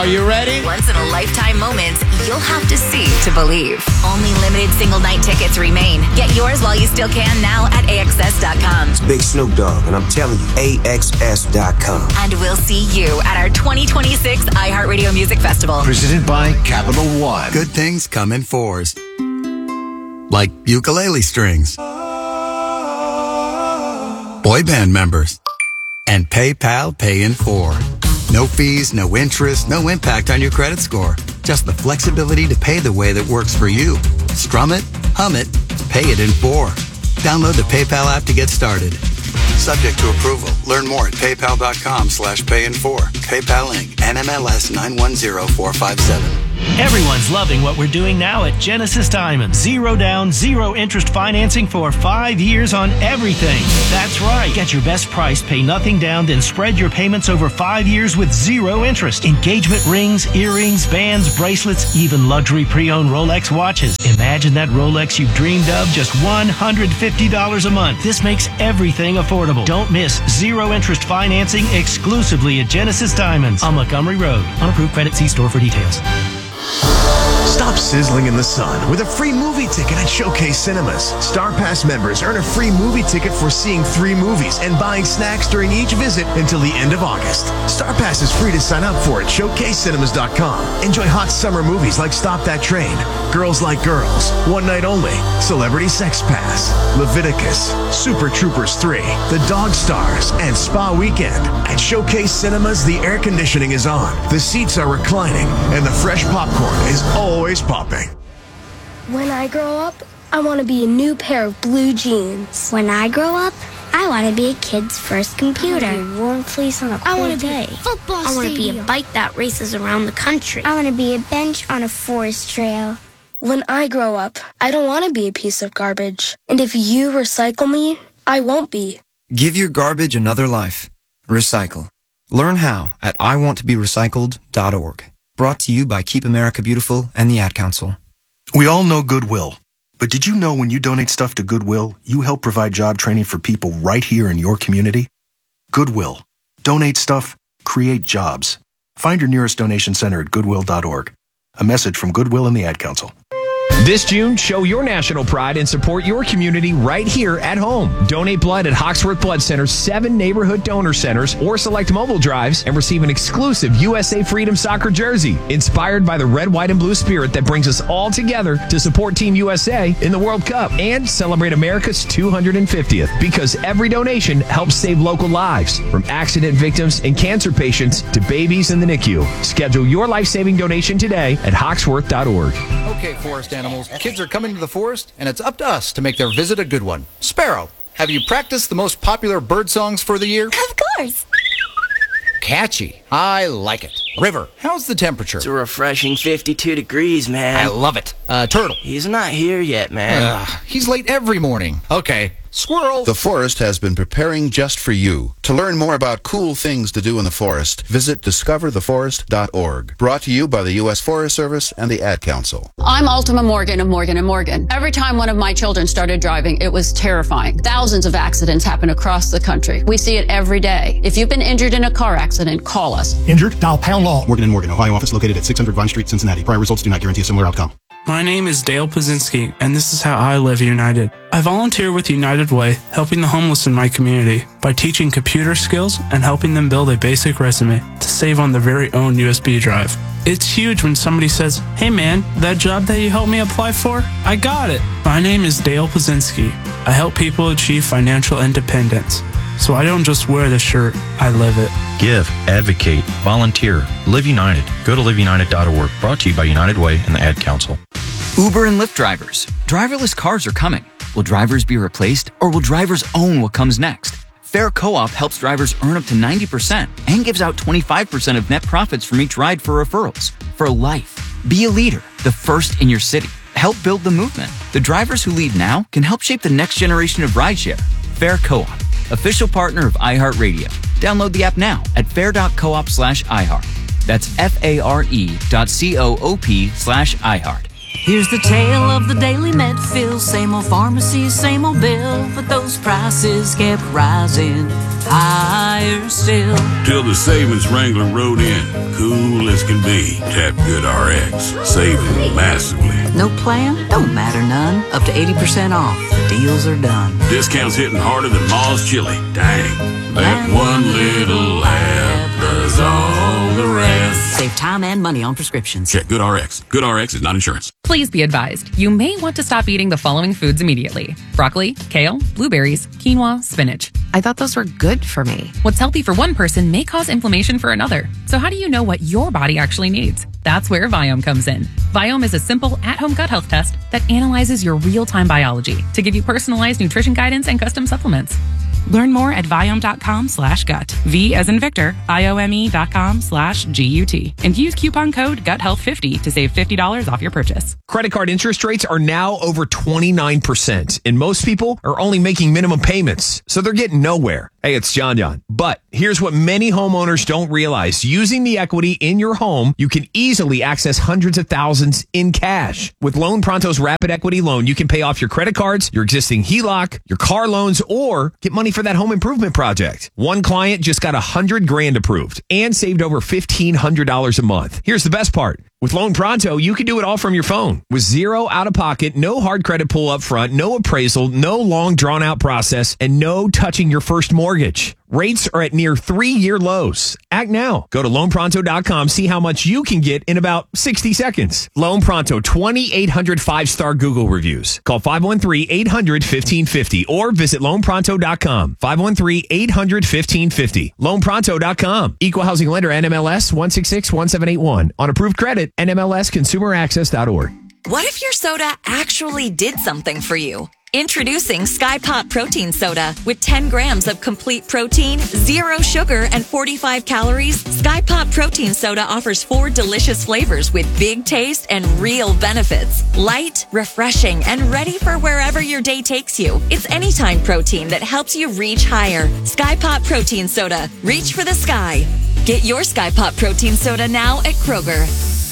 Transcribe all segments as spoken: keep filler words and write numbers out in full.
Are you ready? Once-in-a-lifetime moments you'll have to see to believe. Only limited single-night tickets remain. Get yours while you still can now at A X S dot com. It's Big Snoop Dogg, and I'm telling you, A X S dot com. And we'll see you at our twenty twenty-six iHeartRadio Music Festival. Presented by Capital One. Good things come in fours. Like ukulele strings. Boy band members. And PayPal Pay in four. No fees, no interest, no impact on your credit score. Just the flexibility to pay the way that works for you. Strum it, hum it, pay it in four. Download the PayPal app to get started. Subject to approval. Learn more at paypal.com slash pay in four. PayPal Incorporated. N M L S nine one zero four five seven. Everyone's loving what we're doing now at Genesis Diamonds. Zero down, zero interest financing for five years on everything. That's right. Get your best price, pay nothing down, then spread your payments over five years with zero interest. Engagement rings, earrings, bands, bracelets, even luxury pre-owned Rolex watches. Imagine that Rolex you've dreamed of, just one hundred fifty dollars a month. This makes everything affordable. Don't miss zero interest financing exclusively at Genesis Diamonds on Montgomery Road. On approved credit, see store for details. Stop sizzling in the sun with a free movie ticket at Showcase Cinemas. Star Pass members earn a free movie ticket for seeing three movies and buying snacks during each visit until the end of August. Star Pass is free to sign up for at showcase cinemas dot com. Enjoy hot summer movies like Stop That Train, Girls Like Girls, One Night Only, Celebrity Sex Pass, Leviticus, Super Troopers three, The Dog Stars, and Spa Weekend. At Showcase Cinemas, the air conditioning is on, the seats are reclining, and the fresh popcorn is always popping. When I grow up, I want to be a new pair of blue jeans. When I grow up, I want to be a kid's first computer. I want to be a warm fleece on a cold I want to day. be a football I want to be stadium. a bike that races around the country. I want to be a bench on a forest trail. When I grow up, I don't want to be a piece of garbage. And if you recycle me, I won't be. Give your garbage another life. Recycle. Learn how at I want to be recycled dot org. Brought to you by Keep America Beautiful and the Ad Council. We all know Goodwill. But did you know when you donate stuff to Goodwill, you help provide job training for people right here in your community? Goodwill. Donate stuff, create jobs. Find your nearest donation center at goodwill dot org. A message from Goodwill and the Ad Council. This June, show your national pride and support your community right here at home. Donate blood at Hawksworth Blood Center's seven neighborhood donor centers or select mobile drives and receive an exclusive U S A Freedom Soccer jersey inspired by the red, white, and blue spirit that brings us all together to support Team U S A in the World Cup and celebrate America's two hundred fiftieth, because every donation helps save local lives, from accident victims and cancer patients to babies in the N I C U. Schedule your life-saving donation today at hawksworth dot org. Okay, forest animals, kids are coming to the forest, and it's up to us to make their visit a good one. Sparrow, have you practiced the most popular bird songs for the year? Of course. Catchy. I like it. River, how's the temperature? It's a refreshing fifty-two degrees, man. I love it. Uh, Turtle. He's not here yet, man. Uh, he's late every morning. Okay. Squirrel. The forest has been preparing just for you. To learn more about cool things to do in the forest, visit discover the forest dot org. Brought to you by the U S Forest Service and the Ad Council. I'm Ultima Morgan of Morgan and Morgan. Every time one of my children started driving, it was terrifying. Thousands of accidents happen across the country. We see it every day. If you've been injured in a car accident, call us. Injured? Dial pound law. Morgan and Morgan, Ohio office located at six hundred Vine Street, Cincinnati. Prior results do not guarantee a similar outcome. My name is Dale Pazinski, and this is how I live United. I volunteer with United Way, helping the homeless in my community by teaching computer skills and helping them build a basic resume to save on their very own U S B drive. It's huge when somebody says, "Hey man, that job that you helped me apply for, I got it." My name is Dale Pazinski. I help people achieve financial independence. So I don't just wear the shirt, I live it. Give, advocate, volunteer, Live United. Go to live united dot org. Brought to you by United Way and the Ad Council. Uber and Lyft drivers. Driverless cars are coming. Will drivers be replaced, or will drivers own what comes next? Fair Co-op helps drivers earn up to ninety percent and gives out twenty-five percent of net profits from each ride for referrals. For life. Be a leader, the first in your city. Help build the movement. The drivers who lead now can help shape the next generation of rideshare. Fair Co-op, official partner of iHeartRadio. Download the app now at fair dot coop slash iHeart. That's F A R E dot C O O P slash iHeart. Here's the tale of the daily Medfill. Same old pharmacy, same old bill, but those prices kept rising higher still. Till the savings wrangler rode in, cool as can be. Tap GoodRx, saving massively. No plan? Don't matter none. Up to eighty percent off. The deals are done. Discounts hitting harder than Ma's chili. Dang, that one little app does all the rest. Save time and money on prescriptions. Check GoodRx. GoodRx is not insurance. Please be advised, you may want to stop eating the following foods immediately. Broccoli, kale, blueberries, quinoa, spinach. I thought those were good for me. What's healthy for one person may cause inflammation for another. So how do you know what your body actually needs? That's where Viome comes in. Viome is a simple at-home gut health test that analyzes your real-time biology to give you personalized nutrition guidance and custom supplements. Learn more at Viome.com slash gut. V as in Victor, I-O-M-E dot com slash G-U-T. And use coupon code gut health fifty to save fifty dollars off your purchase. Credit card interest rates are now over twenty-nine percent, and most people are only making minimum payments, so they're getting nowhere. Hey, it's John John. But here's what many homeowners don't realize. Using the equity in your home, you can easily access hundreds of thousands in cash. With Loan Pronto's Rapid Equity Loan, you can pay off your credit cards, your existing H E L O C, your car loans, or get money for that home improvement project. One client just got a hundred grand approved and saved over fifteen hundred dollars a month. Here's the best part. With Loan Pronto, you can do it all from your phone. With zero out of pocket, no hard credit pull up front, no appraisal, no long drawn out process, and no touching your first mortgage. Rates are at near three-year lows. Act now. Go to loan pronto dot com. See how much you can get in about sixty seconds. Loan Pronto, twenty-eight hundred five-star Google reviews. Call five one three, eight hundred, fifteen fifty or visit loan pronto dot com. five one three, eight hundred, fifteen fifty. loan pronto dot com. Equal housing lender, N M L S one six six one seven eight one. On approved credit, N M L S consumer access dot org. What if your soda actually did something for you? Introducing Sky Pop Protein Soda. With ten grams of complete protein, zero sugar, and forty-five calories, Sky Pop Protein Soda offers four delicious flavors with big taste and real benefits. Light, refreshing, and ready for wherever your day takes you. It's anytime protein that helps you reach higher. Sky Pop Protein Soda. Reach for the sky. Get your Sky Pop Protein Soda now at Kroger.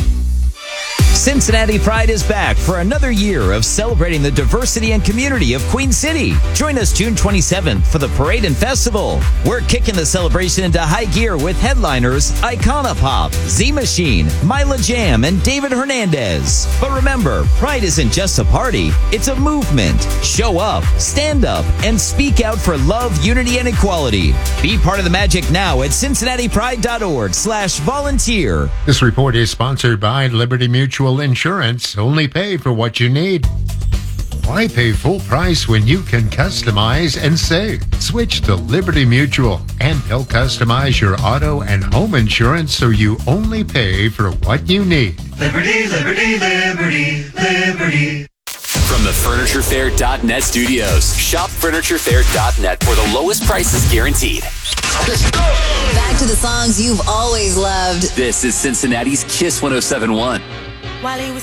Cincinnati Pride is back for another year of celebrating the diversity and community of Queen City. Join us June twenty-seventh for the parade and festival. We're kicking the celebration into high gear with headliners Iconopop, Z Machine, Mila Jam, and David Hernandez. But remember, Pride isn't just a party, it's a movement. Show up, stand up, and speak out for love, unity, and equality. Be part of the magic now at cincinnati pride dot org slash volunteer. This report is sponsored by Liberty Mutual Insurance. Only pay for what you need. Why pay full price when you can customize and save? Switch to Liberty Mutual and they'll customize your auto and home insurance so you only pay for what you need. Liberty, liberty, liberty, liberty. From the Furniture Fair dot net studios, shop Furniture Fair dot net for the lowest prices guaranteed. Back to the songs you've always loved. This is Cincinnati's Kiss one oh seven point one. While he was